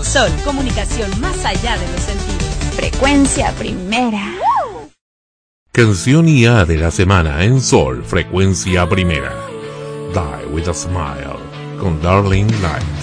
Sol, comunicación más allá de los sentidos. Frecuencia primera. Canción IA de la semana en Sol, frecuencia primera. Die with a Smile, con Darling Light.